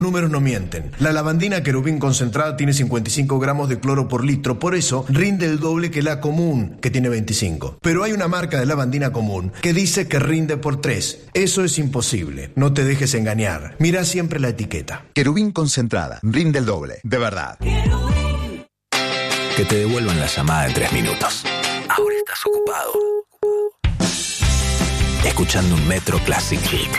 Números no mienten. La lavandina querubín concentrada tiene 55 gramos de cloro por litro, por eso rinde el doble que la común, que tiene 25. Pero hay una marca de lavandina común que dice que rinde por 3. Eso es imposible. No te dejes engañar. Mira siempre la etiqueta. Querubín concentrada. Rinde el doble. De verdad. Que te devuelvan la llamada en 3 minutos. Ahora estás ocupado. Escuchando un Metro Classic Hit.